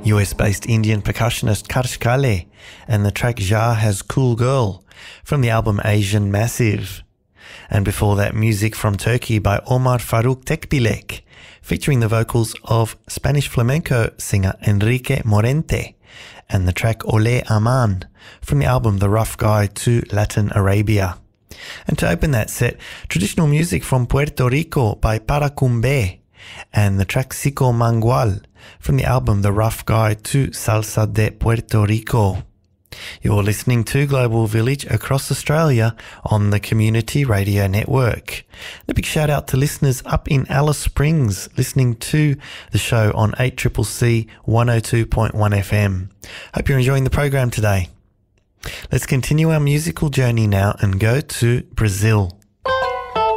US-based Indian percussionist Karsh Kale and the track Ja Has Cool Girl from the album Asian Massive. And before that, music from Turkey by Omar Faruk Tekbilek, featuring the vocals of Spanish flamenco singer Enrique Morente, and the track Ole Aman from the album The Rough Guide to Latin Arabia. And to open that set, traditional music from Puerto Rico by Paracumbe, and the track Sico Mangual from the album The Rough Guide to Salsa de Puerto Rico. You're listening to Global Village across Australia on the Community Radio Network. A big shout out to listeners up in Alice Springs listening to the show on 8CCC 102.1 FM. Hope you're enjoying the program today. Let's continue our musical journey now and go to Brazil.